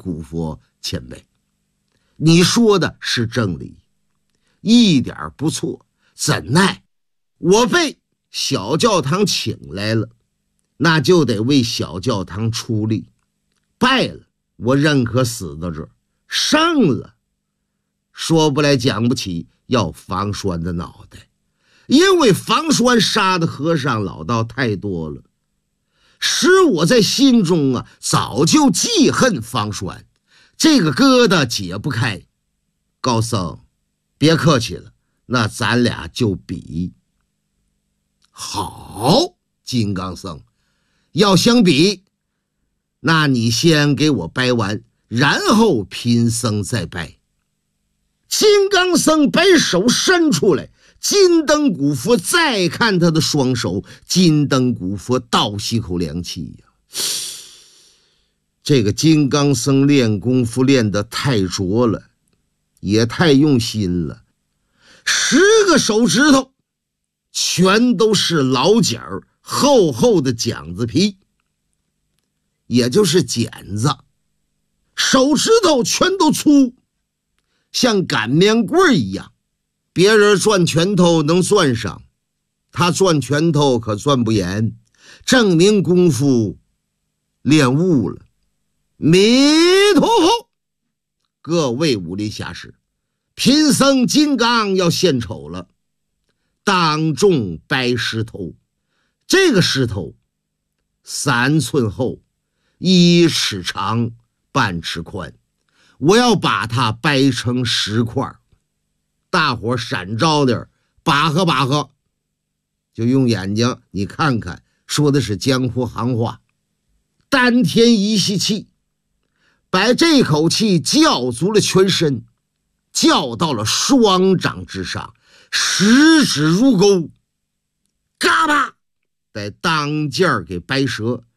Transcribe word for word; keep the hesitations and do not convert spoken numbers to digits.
姑父前辈，你说的是正理，一点不错。怎奈我被小教堂请来了，那就得为小教堂出力。败了，我认可死到这儿；胜了，说不来讲不起，要房栓的脑袋。因为房栓杀的和尚老道太多了，使我在心中啊早就记恨房栓，这个疙瘩解不开。高僧，别客气了，那咱俩就比。好，金刚僧，要相比，那你先给我掰完，然后贫僧再掰。金刚僧把手伸出来，金灯古佛再看他的双手，金灯古佛倒吸口凉气呀、啊！这个金刚僧练功夫练得太拙了，也太用心了，十个手指头全都是老茧儿，厚厚的茧子皮，也就是茧子，手指头全都粗，像擀面棍一样。别人攥拳头能攥上，他攥拳头可攥不严，证明功夫练悟了。弥陀佛！各位武林侠士，贫僧金刚要献丑了。当众掰石头，这个石头三寸厚，一尺长，半尺宽，我要把它掰成十块。大伙闪着点，把呵把呵，就用眼睛你看看，说的是江湖行话。丹田一吸气，把这口气叫足了全身，叫到了双掌之上，十指如钩，嘎巴在当间儿给掰折，